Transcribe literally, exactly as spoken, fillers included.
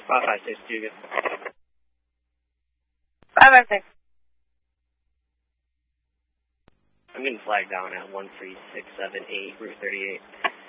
five five six, two good. five five six. I'm getting flagged down at one three six seven eight, Route thirty-eight.